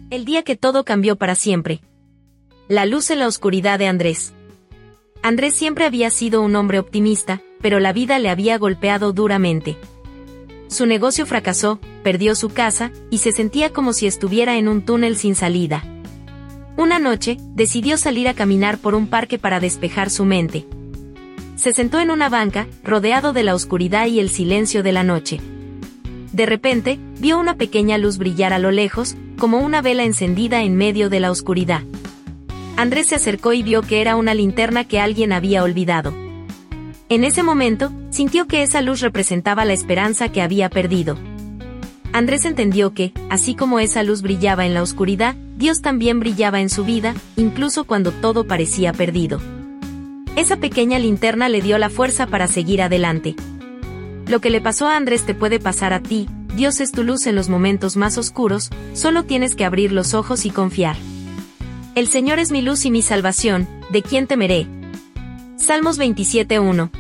El día que todo cambió para siempre. La luz en la oscuridad de Andrés. Andrés siempre había sido un hombre optimista, pero la vida le había golpeado duramente. Su negocio fracasó, perdió su casa, y se sentía como si estuviera en un túnel sin salida. Una noche, decidió salir a caminar por un parque para despejar su mente. Se sentó en una banca, rodeado de la oscuridad y el silencio de la noche. De repente, vio una pequeña luz brillar a lo lejos, como una vela encendida en medio de la oscuridad. Andrés se acercó y vio que era una linterna que alguien había olvidado. En ese momento, sintió que esa luz representaba la esperanza que había perdido. Andrés entendió que, así como esa luz brillaba en la oscuridad, Dios también brillaba en su vida, incluso cuando todo parecía perdido. Esa pequeña linterna le dio la fuerza para seguir adelante. Lo que le pasó a Andrés te puede pasar a ti. Dios es tu luz en los momentos más oscuros, solo tienes que abrir los ojos y confiar. El Señor es mi luz y mi salvación, ¿de quién temeré? Salmos 27:1.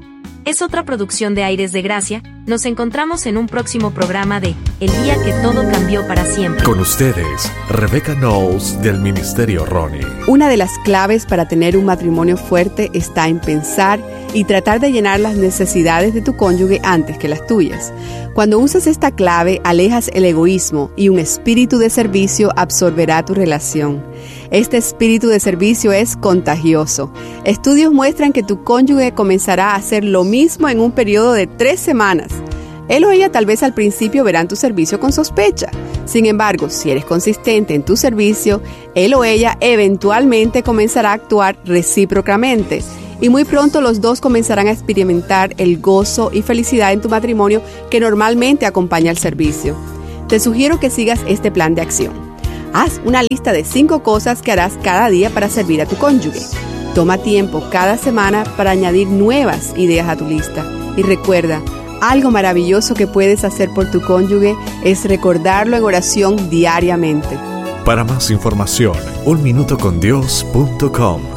Es otra producción de Aires de Gracia. Nos encontramos en un próximo programa de El día que todo cambió para siempre. Con ustedes, Rebecca Knowles del Ministerio Ronnie. Una de las claves para tener un matrimonio fuerte está en pensar y tratar de llenar las necesidades de tu cónyuge antes que las tuyas. Cuando usas esta clave, alejas el egoísmo y un espíritu de servicio absorberá tu relación. Este espíritu de servicio es contagioso. Estudios muestran que tu cónyuge comenzará a hacer lo mismo en un periodo de 3 semanas. Él o ella tal vez al principio verán tu servicio con sospecha. Sin embargo, si eres consistente en tu servicio, él o ella eventualmente comenzará a actuar recíprocamente. Y muy pronto los dos comenzarán a experimentar el gozo y felicidad en tu matrimonio que normalmente acompaña al servicio. Te sugiero que sigas este plan de acción. Haz una lista de 5 cosas que harás cada día para servir a tu cónyuge. Toma tiempo cada semana para añadir nuevas ideas a tu lista. Y recuerda, algo maravilloso que puedes hacer por tu cónyuge es recordarlo en oración diariamente. Para más información, unminutocondios.com.